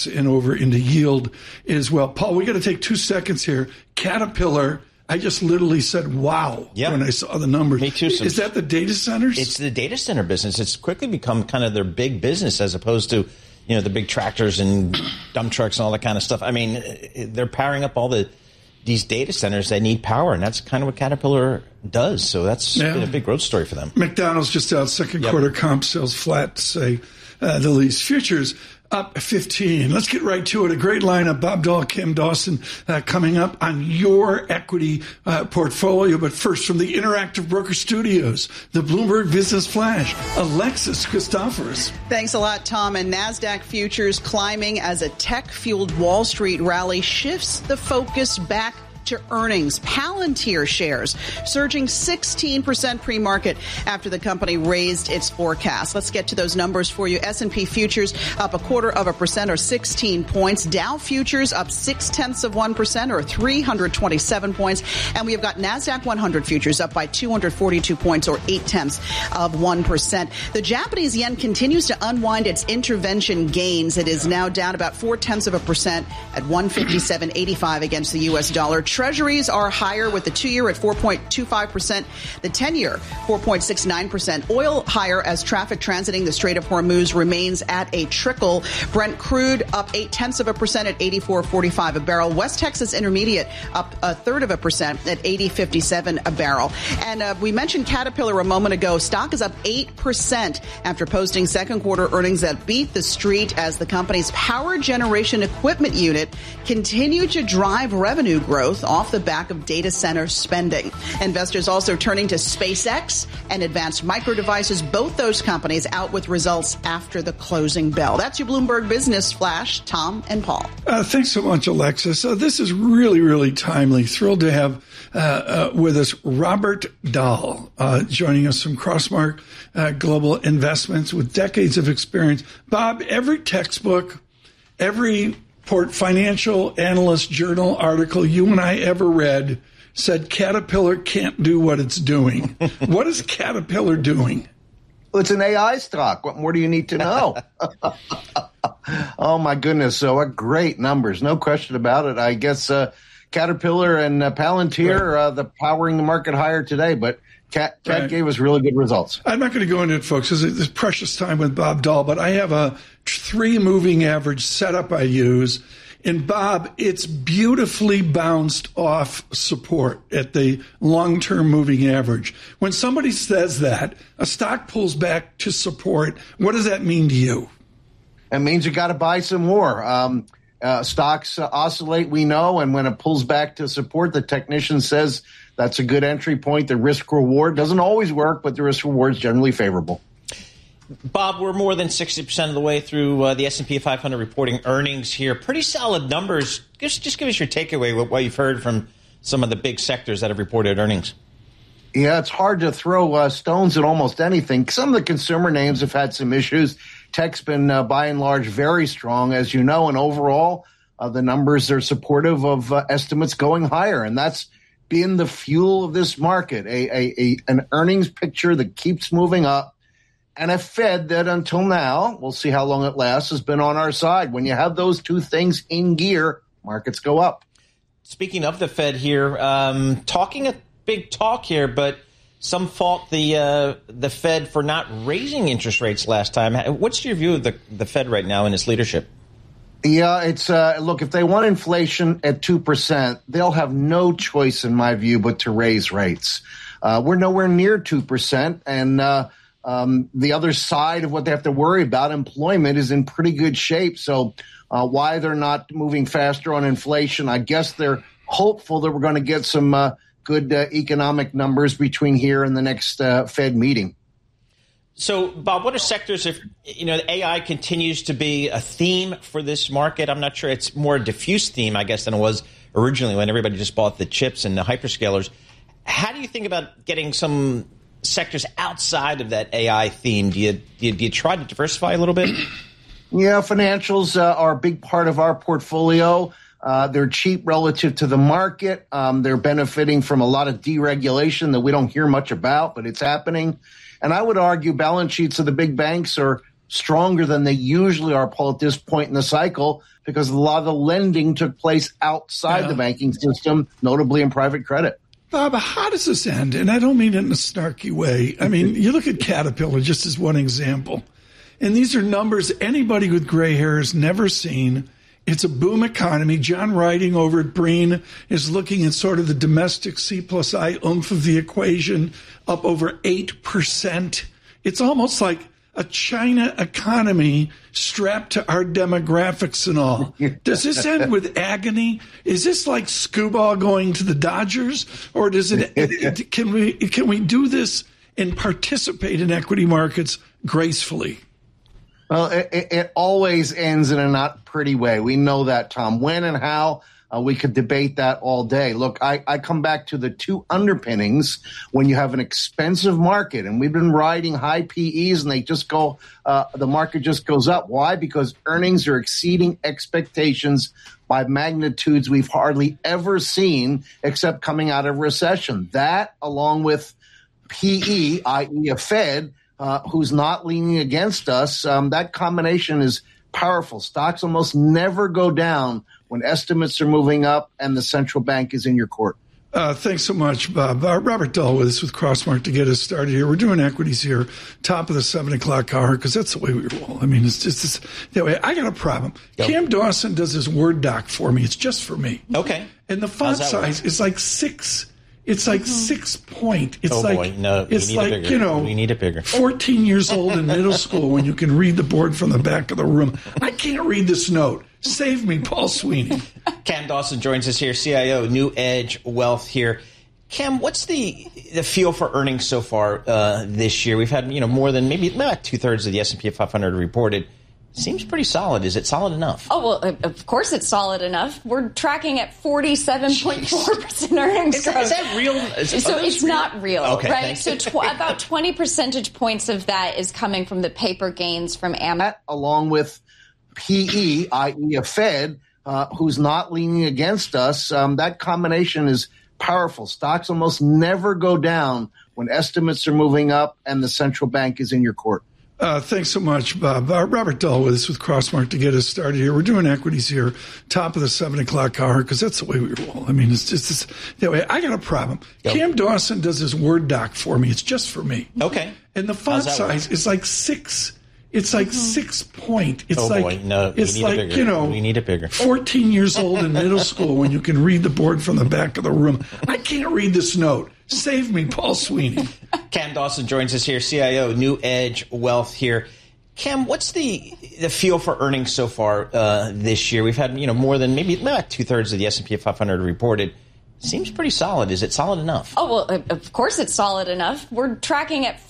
and over into yield as well. Paul, we got to take 2 seconds here. Caterpillar, I just literally said, wow, when I saw the numbers. Me too. Is that the data centers? It's the data center business. It's quickly become kind of their big business as opposed to, the big tractors and dump trucks and all that kind of stuff. I mean, they're powering up all these data centers that need power, and that's kind of what Caterpillar does. So that's been a big growth story for them. McDonald's just out second quarter comp sales flat, to say the least. Futures up 15. Let's get right to it. A great lineup. Bob Dahl, Kim Dawson coming up on your equity portfolio. But first, from the Interactive Broker Studios, the Bloomberg Business Flash, Alexis Christoforous. Thanks a lot, Tom. And NASDAQ futures climbing as a tech-fueled Wall Street rally shifts the focus back to earnings. Palantir shares surging 16% pre-market after the company raised its forecast. Let's get to those numbers for you. S&P futures up 0.25% or 16 points. Dow futures up 0.6% or 327 points. And we have got NASDAQ 100 futures up by 242 points or 0.8%. The Japanese yen continues to unwind its intervention gains. It is now down about 0.4% at 157.85 against the U.S. dollar. Treasuries are higher, with the 2-year at 4.25%, the 10-year 4.69%. Oil higher as traffic transiting the Strait of Hormuz remains at a trickle. Brent crude up 0.8% at 84.45 a barrel. West Texas Intermediate up 0.3% at 80.57 a barrel. And we mentioned Caterpillar a moment ago. Stock is up 8% after posting second quarter earnings that beat the street as the company's power generation equipment unit continued to drive revenue growth off the back of data center spending. Investors also turning to SpaceX and Advanced Micro Devices, both those companies out with results after the closing bell. That's your Bloomberg Business Flash. Tom and Paul. Thanks so much, Alexis. This is really, really timely. Thrilled to have with us Robert Dahl, joining us from Crossmark Global Investments with decades of experience. Bob, every textbook, every financial analyst journal article you and I ever read said Caterpillar can't do what it's doing. What is Caterpillar doing? Well, it's an AI stock. What more do you need to know? Oh, my goodness. So what great numbers. No question about it. I guess Caterpillar and Palantir, the powering the market higher today, but Cat gave us really good results. I'm not going to go into it, folks, because it's precious time with Bob Dahl, but I have a 3 moving average setup I use. And Bob, it's beautifully bounced off support at the long-term moving average. When somebody says that, a stock pulls back to support, what does that mean to you? It means you got to buy some more. Stocks oscillate, we know, and when it pulls back to support, the technician says that's a good entry point. The risk-reward doesn't always work, but the risk-reward is generally favorable. Bob, we're more than 60% of the way through the S&P 500 reporting earnings here. Pretty solid numbers. Just give us your takeaway with what you've heard from some of the big sectors that have reported earnings. Yeah, it's hard to throw stones at almost anything. Some of the consumer names have had some issues. Tech's been, by and large, very strong, as you know, and overall, the numbers are supportive of estimates going higher, and that's been the fuel of this market, an earnings picture that keeps moving up, and a Fed that until now, we'll see how long it lasts, has been on our side. When you have those two things in gear, markets go up. Speaking of the Fed here, talking a big talk here, but some fault the Fed for not raising interest rates last time. What's your view of the Fed right now and its leadership? Yeah, it's look, if they want inflation at 2%, they'll have no choice, in my view, but to raise rates. We're nowhere near 2%, and the other side of what they have to worry about, employment, is in pretty good shape. So why they're not moving faster on inflation, I guess they're hopeful that we're going to get some good economic numbers between here and the next Fed meeting. So, Bob, what are sectors if AI continues to be a theme for this market? I'm not sure it's more a diffuse theme, I guess, than it was originally when everybody just bought the chips and the hyperscalers. How do you think about getting some sectors outside of that AI theme? Do you try to diversify a little bit? Yeah, financials are a big part of our portfolio. They're cheap relative to the market. They're benefiting from a lot of deregulation that we don't hear much about, but it's happening. And I would argue balance sheets of the big banks are stronger than they usually are, Paul, at this point in the cycle, because a lot of the lending took place outside the banking system, notably in private credit. Bob, how does this end? And I don't mean it in a snarky way. I mean, you look at Caterpillar just as one example. And these are numbers anybody with gray hair has never seen. It's a boom economy. John Riding over at Breen is looking at sort of the domestic C+I oomph of the equation, up over 8%. It's almost like a China economy strapped to our demographics and all. Does this end with agony? Is this like Scuba going to the Dodgers? Or does it, can we do this and participate in equity markets gracefully? Well, it always ends in a not pretty way. We know that, Tom. When and how, we could debate that all day. Look, I come back to the two underpinnings when you have an expensive market, and we've been riding high PEs, and they just go, the market just goes up. Why? Because earnings are exceeding expectations by magnitudes we've hardly ever seen, except coming out of recession. That, along with PE, i.e. a Fed, who's not leaning against us, that combination is powerful. Stocks almost never go down when estimates are moving up and the central bank is in your court. Thanks so much, Bob. Robert Dahl with us with Crossmark to get us started here. We're doing equities here, top of the 7 o'clock hour, because that's the way we roll. I mean, it's just that way. I got a problem. Yep. Cam Dawson does his Word doc for me. It's just for me. Okay. And the font size is like 6. It's like 6 point. It's it's like, you know, we need it bigger. 14 years old in middle school when you can read the board from the back of the room. I can't read this note. Save me, Paul Sweeney. Cam Dawson joins us here, CIO, New Edge Wealth here. Cam, what's the feel for earnings so far this year? We've had, more than maybe about 2/3 of the S&P 500 reported. Seems pretty solid. Is it solid enough? Oh, well, of course it's solid enough. We're tracking at 47.4% earnings growth. Is that real? It's not real, okay, right? So about 20 percentage points of that is coming from the paper gains from Amazon. Along with PE, i.e. a Fed, who's not leaning against us, that combination is powerful. Stocks almost never go down when estimates are moving up and the central bank is in your court. Thanks so much, Bob. Robert Dahl with us with Crossmark to get us started here. We're doing equities here, top of the 7 o'clock hour, because that's the way we roll. I mean, it's just that way. I got a problem. Yep. Cam Dawson does his Word doc for me. It's just for me. Okay. And the font size is like 6. It's like 6 point. It's we need it bigger. 14 years old in middle school when you can read the board from the back of the room. I can't read this note. Save me, Paul Sweeney. Cam Dawson joins us here, CIO, New Edge Wealth here. Cam, what's the feel for earnings so far this year? We've had, more than maybe about 2/3 of the S&P 500 reported. Seems pretty solid. Is it solid enough? Oh, well, of course it's solid enough. We're tracking at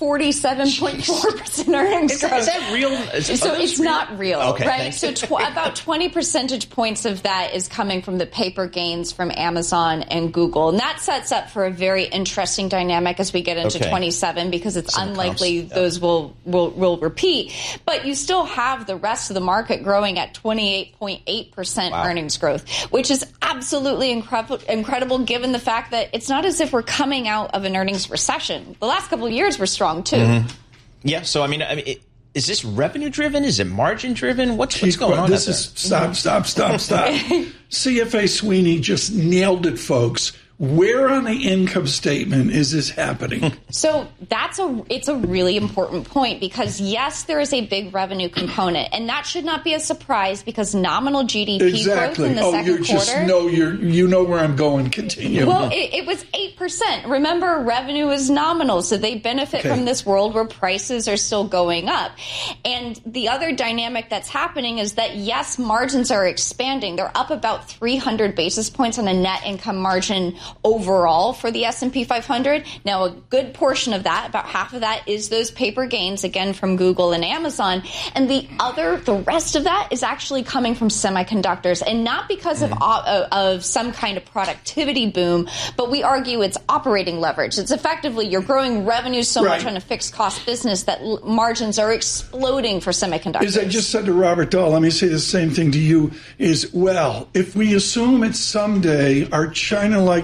47.4% earnings growth. Is that real? It's not real, okay, right? So about 20 percentage points of that is coming from the paper gains from Amazon and Google. And that sets up for a very interesting dynamic as we get into 27, because it's unlikely those will repeat. But you still have the rest of the market growing at 28.8% earnings growth, which is absolutely incredible given the fact that it's not as if we're coming out of an earnings recession. The last couple of years were strong, too. Mm-hmm. Yeah, so, is this revenue driven? Is it margin driven? What's going on? This is stop. CFA Sweeney just nailed it, folks. Where on the income statement is this happening? So it's a really important point, because yes, there is a big revenue component, and that should not be a surprise because nominal GDP growth in the second quarter. You know where I'm going. Continue. Well, it was 8%. Remember, revenue is nominal, so they benefit from this world where prices are still going up. And the other dynamic that's happening is that yes, margins are expanding. They're up about 300 basis points on a net income margin overall for the S&P 500. Now, a good portion of that, about half of that, is those paper gains, again, from Google and Amazon. And the rest of that is actually coming from semiconductors, and not because of some kind of productivity boom, but we argue it's operating leverage. It's effectively you're growing revenue so much on a fixed cost business that margins are exploding for semiconductors. As I just said to Robert Dahl, let me say the same thing to you, if we assume it's someday our China-like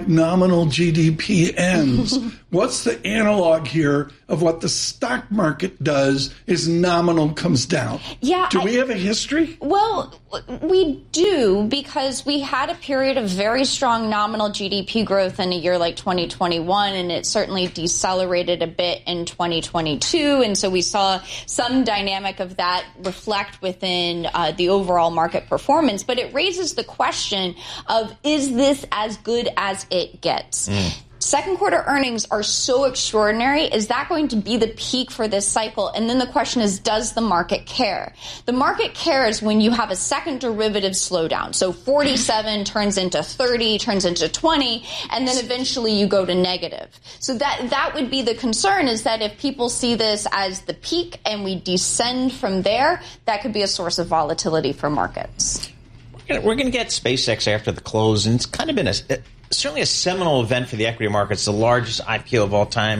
like nominal GDP ends. What's the analog here of what the stock market does is nominal comes down? Yeah. Do we have a history? Well, we do, because we had a period of very strong nominal GDP growth in a year like 2021, and it certainly decelerated a bit in 2022. And so we saw some dynamic of that reflect within the overall market performance. But it raises the question of, is this as good as it gets? Second quarter earnings are so extraordinary. Is that going to be the peak for this cycle? And then the question is, does the market care? The market cares when you have a second derivative slowdown. So 47 turns into 30, turns into 20, and then eventually you go to negative. So that would be the concern, is that if people see this as the peak and we descend from there, that could be a source of volatility for markets. We're going to get SpaceX after the close, and it's kind of been certainly a seminal event for the equity markets, the largest IPO of all time,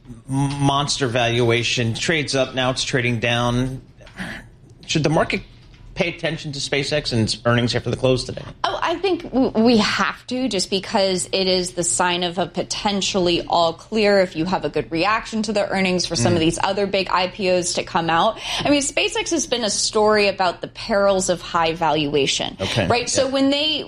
monster valuation, trades up, now it's trading down. Should the market pay attention to SpaceX and its earnings after the close today? Oh, I think we have to, just because it is the sign of a potentially all clear if you have a good reaction to the earnings for some of these other big IPOs to come out. I mean, SpaceX has been a story about the perils of high valuation, right? Yeah. So when they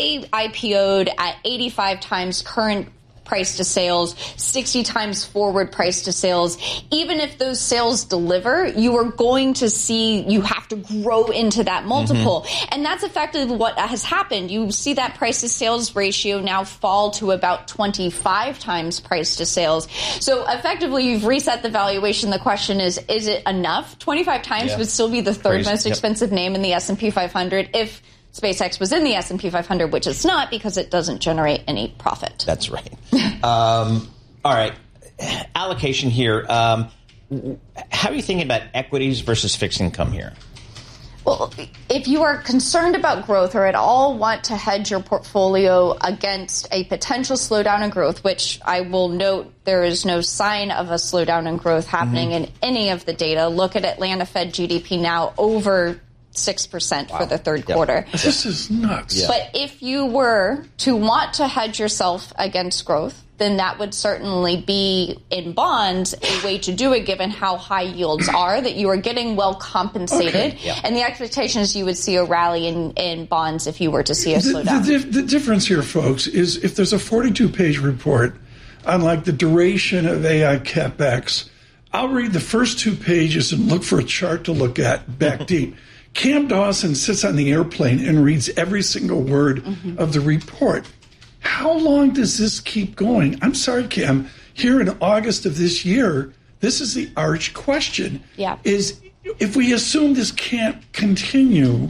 IPO'd at 85 times current price to sales, 60 times forward price to sales, even if those sales deliver, you are going to see, you have to grow into that multiple. And that's effectively what has happened. You see that price to sales ratio now fall to about 25 times price to sales. So effectively, you've reset the valuation. The question is it enough? 25 times would still be the third most expensive name in the S&P 500 if SpaceX was in the S&P 500, which it's not, because it doesn't generate any profit. That's right. All right. Allocation here. How are you thinking about equities versus fixed income here? Well, if you are concerned about growth or at all want to hedge your portfolio against a potential slowdown in growth, which I will note there is no sign of a slowdown in growth happening in any of the data. Look at Atlanta Fed GDP now over 6% for the third quarter. This is nuts. Yeah. But if you were to want to hedge yourself against growth, then that would certainly be in bonds a way to do it, given how high yields are, that you are getting well compensated. And the expectation is you would see a rally in bonds if you were to see a slowdown. The difference here, folks, is if there's a 42-page report on like the duration of AI CapEx, I'll read the first 2 pages and look for a chart to look at back deep. Cam Dawson sits on the airplane and reads every single word of the report. How long does this keep going? I'm sorry, Cam. Here in August of this year, this is the arch question. Is if we assume this can't continue,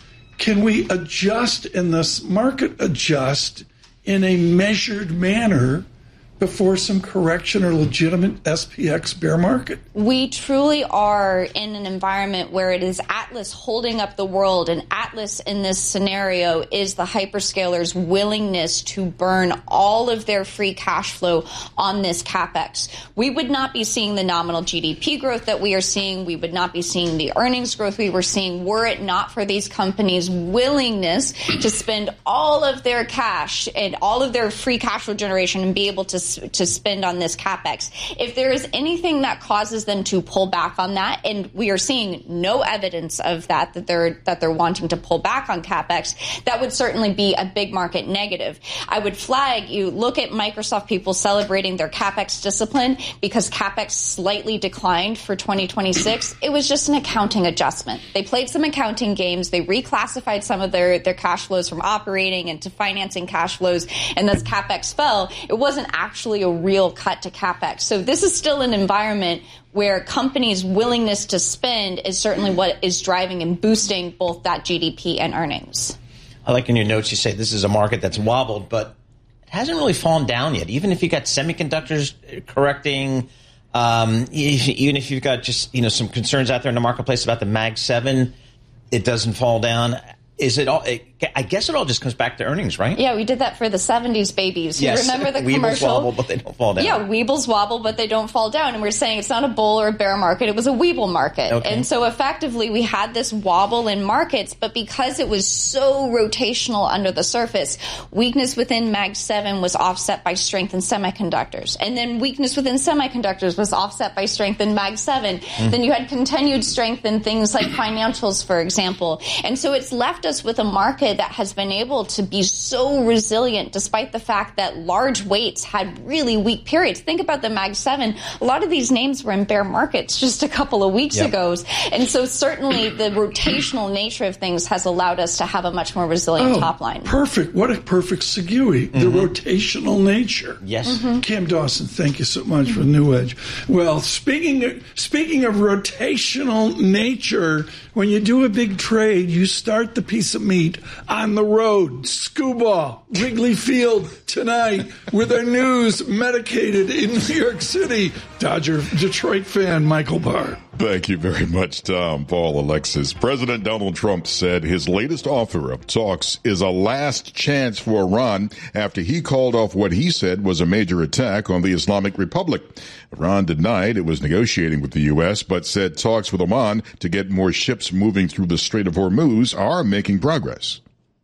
can we adjust and this market adjust in a measured manner before some correction or legitimate SPX bear market? We truly are in an environment where it is Atlas holding up the world, and Atlas in this scenario is the hyperscalers' willingness to burn all of their free cash flow on this CapEx. We would not be seeing the nominal GDP growth that we are seeing. We would not be seeing the earnings growth we were seeing were it not for these companies' willingness to spend all of their cash and all of their free cash flow generation and be able to spend on this CapEx. If there is anything that causes them to pull back on that, and we are seeing no evidence of that they're wanting to pull back on CapEx, that would certainly be a big market negative. I would flag, you look at Microsoft people celebrating their CapEx discipline because CapEx slightly declined for 2026. It was just an accounting adjustment. They played some accounting games. They reclassified some of their cash flows from operating into financing cash flows, and thus CapEx fell. It wasn't actually a real cut to CapEx. So this is still an environment where companies' willingness to spend is certainly what is driving and boosting both that GDP and earnings. I like in your notes you say this is a market that's wobbled, but it hasn't really fallen down yet. Even if you got semiconductors correcting, even if you've got just some concerns out there in the marketplace about the Mag 7, it doesn't fall down. Is it all? I guess it all just comes back to earnings, right? Yeah, we did that for the 70s babies. Yes. You remember the Weebles commercial? wobble, but they don't fall down. Yeah, Weebles wobble, but they don't fall down. And we're saying it's not a bull or a bear market. It was a Weeble market. Okay. And so effectively we had this wobble in markets, but because it was so rotational under the surface, weakness within Mag 7 was offset by strength in semiconductors. And then weakness within semiconductors was offset by strength in Mag 7. Then you had continued strength in things like financials, for example. And so it's left us with a market that has been able to be so resilient despite the fact that large weights had really weak periods. Think about the Mag 7. A lot of these names were in bear markets just a couple of weeks ago. And so certainly the rotational nature of things has allowed us to have a much more resilient top line. Perfect. What a perfect segue. The rotational nature. Yes. Cam Dawson, thank you so much for New Edge. Well, speaking of rotational nature, when you do a big trade, you start the piece of meat on the road. Scuba, Wrigley Field tonight with our news medicated in New York City. Detroit fan Michael Barr. Thank you very much, Tom, Paul, Alexis. President Donald Trump said his latest offer of talks is a last chance for Iran after he called off what he said was a major attack on the Islamic Republic. Iran denied it was negotiating with the U.S., but said talks with Oman to get more ships moving through the Strait of Hormuz are making progress.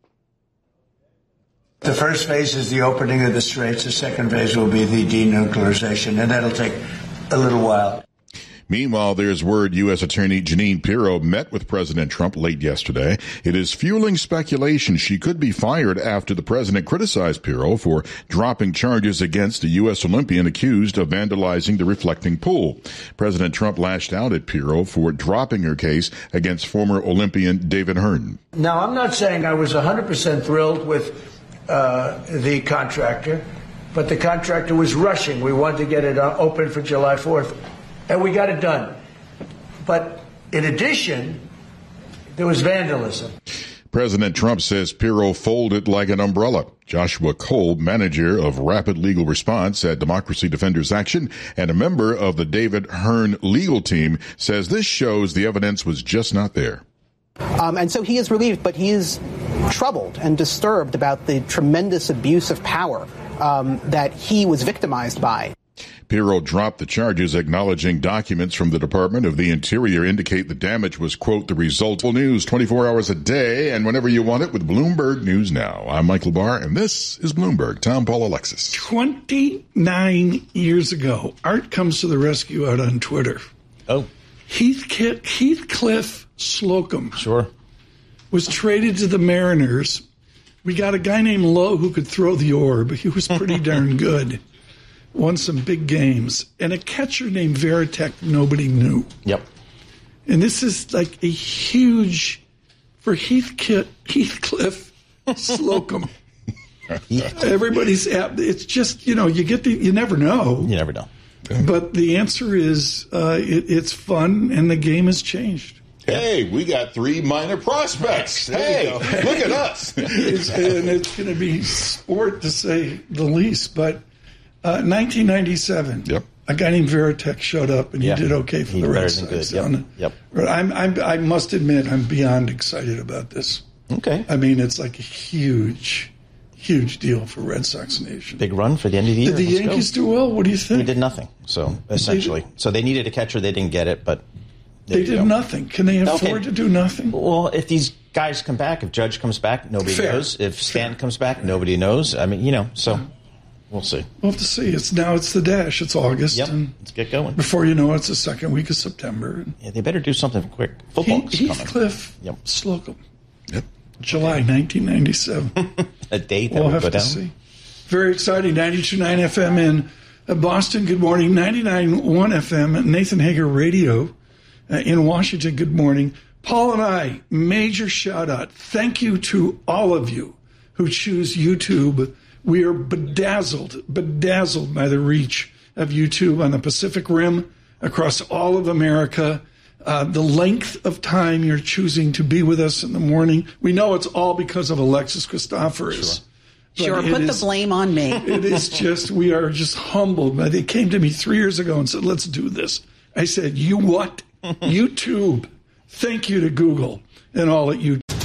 The first phase is the opening of the straits. The second phase will be the denuclearization, and that'll take a little while. Meanwhile, there's word U.S. Attorney Jeanine Pirro met with President Trump late yesterday. It is fueling speculation she could be fired after the president criticized Pirro for dropping charges against a U.S. Olympian accused of vandalizing the reflecting pool. President Trump lashed out at Pirro for dropping her case against former Olympian David Hearn. Now, I'm not saying I was 100% thrilled with the contractor, but the contractor was rushing. We wanted to get it open for July 4th. And we got it done. But in addition, there was vandalism. President Trump says Pirro folded like an umbrella. Joshua Kolb, manager of Rapid Legal Response at Democracy Defenders Action and a member of the David Hearn legal team, says this shows the evidence was just not there. And so he is relieved, but he is troubled and disturbed about the tremendous abuse of power that he was victimized by. Pirro dropped the charges, acknowledging documents from the Department of the Interior indicate the damage was, quote, the result of news 24 hours a day and whenever you want it with Bloomberg News Now. I'm Michael Barr, and this is Bloomberg. Tom, Paul, Alexis. 29 years ago, Art comes to the rescue out on Twitter. Oh. Heathcliff Slocum. Sure. Was traded to the Mariners. We got a guy named Lowe who could throw the orb. He was pretty darn good. Won some big games. And a catcher named Varitek nobody knew. Yep. And this is like a huge, for Heathcliff Slocum. Everybody's, it's just, you never know. You never know. But the answer is it's fun and the game has changed. Hey, we got 3 minor prospects. Hey, look at us. And it's going to be sport to say the least. But 1997, a guy named Varitek showed up, and he did okay for the Red Sox. Yep. I must admit, I'm beyond excited about this. Okay. I mean, it's like a huge deal for Red Sox Nation. Big run for the end of the year. Did the Yankees do well? What do you think? We did nothing, so essentially. So they needed a catcher. They didn't get it, but they did nothing. Can they afford to do nothing? Well, if these guys come back, if Judge comes back, nobody knows. If Stanton comes back, nobody knows. I mean, so we'll see. We'll have to see. It's the dash. It's August. Yep. And let's get going. Before you know it, it's the second week of September. Yeah, they better do something quick. Football's coming. Heathcliff Slocum. Yep. July 1997. A date that we'll will have go to down. See. Very exciting. 92.9 FM in Boston. Good morning. 99.1 FM Nathan Hager Radio in Washington. Good morning. Paul and I, major shout out. Thank you to all of you who choose YouTube. We are bedazzled by the reach of YouTube on the Pacific Rim, across all of America. The length of time you're choosing to be with us in the morning. We know it's all because of Alexis Christoforous. Sure, put the blame on me. It is just, we are just humbled. They came to me 3 years ago and said, let's do this. I said, you what? YouTube. Thank you to Google and all that you do.